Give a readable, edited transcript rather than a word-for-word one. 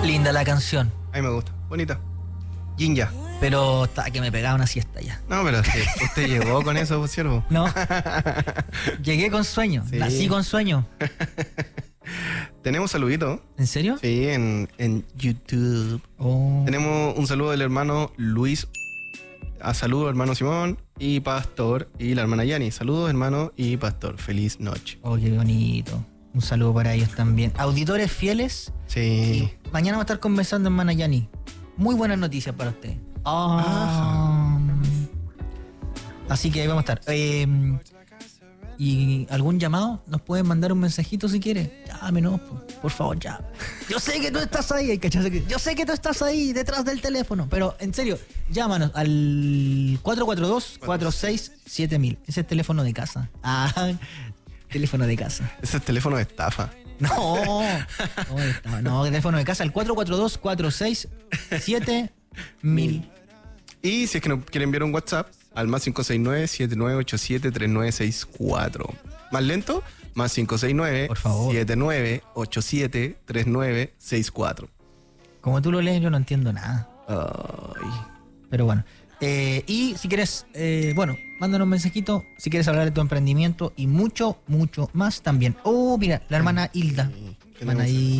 Linda la canción. A mí me gusta. Bonita. Jinja. Pero está que me pegaba una siesta ya. No, pero usted llegó con eso, siervo. No. Llegué con sueño. Sí. Nací con sueño. Tenemos saluditos. ¿En serio? Sí, en YouTube. Oh. Tenemos un saludo del hermano Luis. Saludos, hermano Simón y Pastor. Y la hermana Yani. Saludos, hermano y Pastor. Feliz noche. Oh, qué bonito. Un saludo para ellos también. Auditores fieles. Sí. Y mañana vamos a estar conversando, hermana Yani. Muy buenas noticias para usted. Así que ahí vamos a estar. ¿Y algún llamado? ¿Nos pueden mandar un mensajito si quiere? Llámenos, por favor, ya. Yo sé que tú estás ahí, ¿cachai? Yo sé que tú estás ahí detrás del teléfono, pero en serio, llámanos al 442-467000. Ese es el teléfono de casa. Teléfono de casa. Ese es teléfono de estafa. No, teléfono de casa, el 442-467000. Y si es que nos quieren enviar un WhatsApp, al más 569-7987-3964. ¿Más lento? Más 569-7987-3964. Como tú lo lees, yo no entiendo nada. Ay. Pero bueno. Y si quieres, mándanos un mensajito. Si quieres hablar de tu emprendimiento y mucho, mucho más también. Oh, mira, la hermana Hilda. Hermana Hilda.